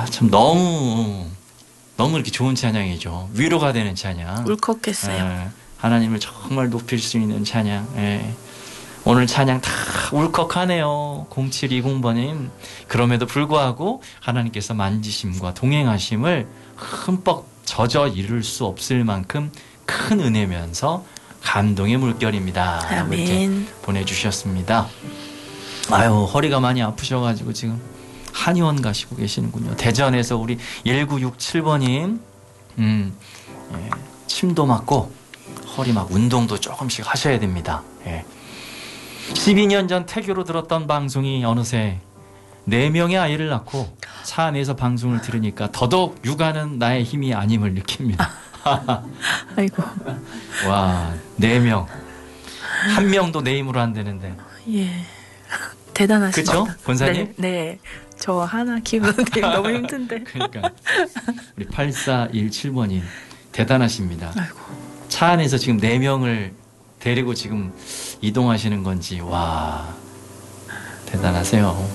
참 너무 이렇게 좋은 찬양이죠. 위로가 되는 찬양. 울컥했어요. 하나님을 정말 높일 수 있는 찬양. 예. 오늘 찬양 다 울컥하네요. 0720번님. 그럼에도 불구하고 하나님께서 만지심과 동행하심을 흠뻑 젖어 이룰 수 없을 만큼 큰 은혜면서 감동의 물결입니다. 이렇게 아멘. 보내주셨습니다. 아유, 허리가 많이 아프셔가지고 지금 한의원 가시고 계시는군요. 대전에서 우리 1967번님 예, 침도 맞고 허리 막 운동도 조금씩 하셔야 됩니다. 예. 12년 전 태교로 들었던 방송이 어느새 4명의 아이를 낳고 차 안에서 방송을 들으니까 더더욱 육아는 나의 힘이 아님을 느낍니다. 아이고. 와, 4명. 한 명도 내 힘으로 안 되는데. 예. 대단하십니다. 그쵸? 권사님? 네. 저 하나 키우는데 너무 힘든데. 그러니까 우리 8417번님 대단하십니다. 아이고. 차 안에서 지금 4명을 데리고 지금 이동하시는 건지 와 대단하세요.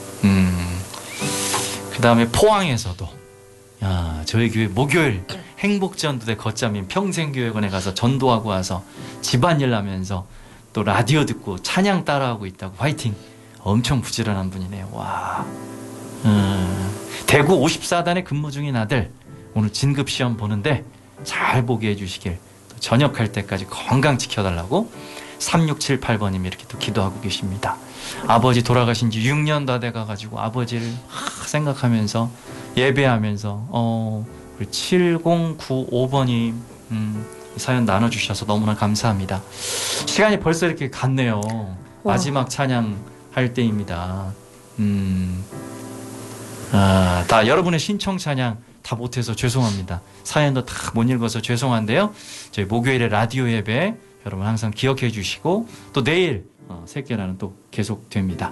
그 다음에 포항에서도 야 저희 교회 목요일 행복전도대 거점인 평생교회관에 가서 전도하고 와서 집안일 하면서 또 라디오 듣고 찬양 따라하고 있다고 화이팅. 엄청 부지런한 분이네요. 와. 대구 54단에 근무 중인 아들 오늘 진급시험 보는데 잘 보게 해주시길 또 전역할 때까지 건강 지켜달라고 3678번님이 이렇게 또 기도하고 계십니다. 아버지 돌아가신 지 6년 다 돼가지고 아버지를 생각하면서 예배하면서 우리 7095번님 사연 나눠주셔서 너무나 감사합니다. 시간이 벌써 이렇게 갔네요. 마지막 찬양 할 때입니다. 다 여러분의 신청 찬양 다 못해서 죄송합니다. 사연도 다 못 읽어서 죄송한데요. 저희 목요일에 라디오 예배 여러분 항상 기억해 주시고 또 내일 새끼라는 또 계속됩니다.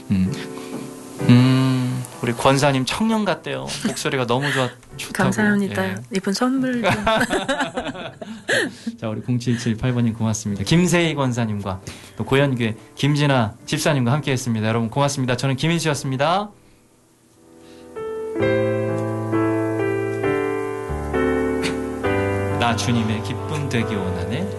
우리 권사님 청년 같대요. 목소리가 너무 좋다고. 감사합니다. 예. 이쁜 선물 좀. 자, 우리 0778번님 고맙습니다. 김세희 권사님과 또 고현교회 김진아 집사님과 함께했습니다. 여러분 고맙습니다. 저는 김인수였습니다. 나 주님의 기쁨 되기 원하네.